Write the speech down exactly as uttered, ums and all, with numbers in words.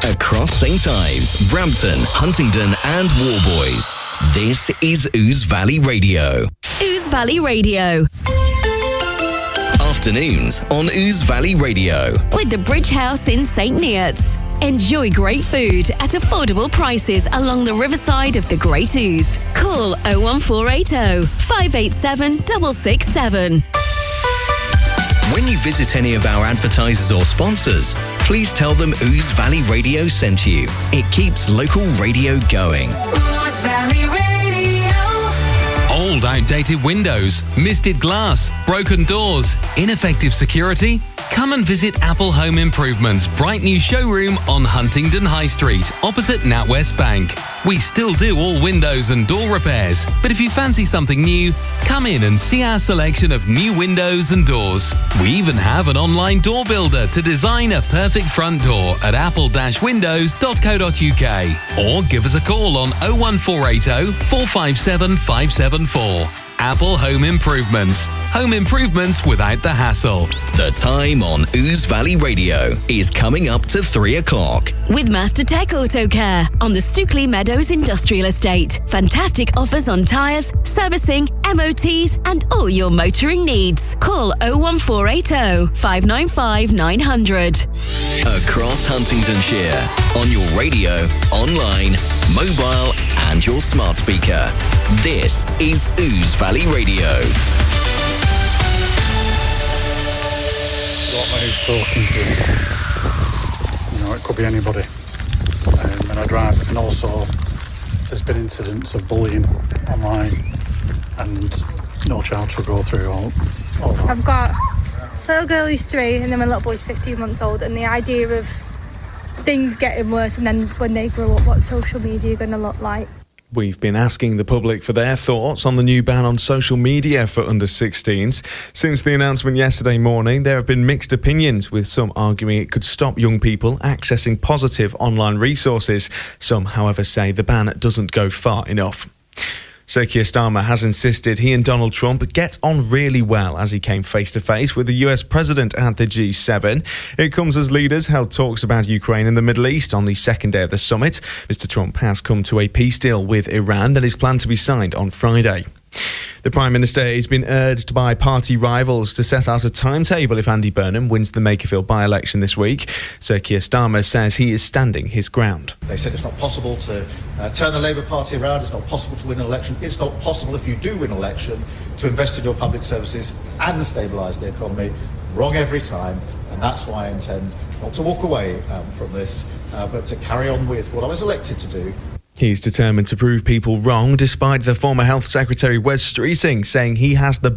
Across Saint Ives, Brampton, Huntingdon and Warboys. This is Ouse Valley Radio. Ouse Valley Radio. Afternoons on Ouse Valley Radio. With the Bridge House in Saint Neots. Enjoy great food at affordable prices along the riverside of the Great Ouse. Call oh one four eight oh, five eight seven, six six seven. When you visit any of our advertisers or sponsors, please tell them Ouse Valley Radio sent you. It keeps local radio going. Ouse Valley Radio. Old, outdated windows, misted glass, broken doors, ineffective security? Come and visit Apple Home Improvements' bright new showroom on Huntingdon High Street, opposite NatWest Bank. We still do all windows and door repairs, but if you fancy something new, come in and see our selection of new windows and doors. We even have an online door builder to design a perfect front door at apple dash windows dot co dot uk. Or give us a call on oh one four eight oh, four five seven, five seven four. Apple Home Improvements. Home improvements without the hassle. The time on Ouse Valley Radio is coming up to three o'clock. With Master Tech Auto Care on the Stookley Meadows Industrial Estate. Fantastic offers on tyres, servicing, M O Ts and all your motoring needs. Call oh one four eight oh, five nine five, nine hundred. Across Huntingdonshire, on your radio, online, mobile and your smart speaker. This is Ouse Valley Radio. Don't know who's talking to. You know, it could be anybody. Um, when I drive, and also there's been incidents of bullying online, and no child should go through all, all that. I've got a little girl who's three, and then my little boy's fifteen months old, and the idea of things getting worse, and then when they grow up, what social media are going to look like. We've been asking the public for their thoughts on the new ban on social media for under sixteens. Since the announcement yesterday morning, there have been mixed opinions, with some arguing it could stop young people accessing positive online resources. Some, however, say the ban doesn't go far enough. Sir Keir Starmer has insisted he and Donald Trump get on really well as he came face-to-face with the U S president at the G seven. It comes as leaders held talks about Ukraine and the Middle East on the second day of the summit. Mister Trump has come to a peace deal with Iran that is planned to be signed on Friday. The Prime Minister has been urged by party rivals to set out a timetable if Andy Burnham wins the Makerfield by-election this week. Sir Keir Starmer says he is standing his ground. They said it's not possible to uh, turn the Labour Party around, it's not possible to win an election, it's not possible if you do win an election to invest in your public services and stabilise the economy. Wrong every time, and that's why I intend not to walk away um, from this, uh, but to carry on with what I was elected to do. He's determined to prove people wrong, despite the former Health Secretary Wes Streeting saying he has the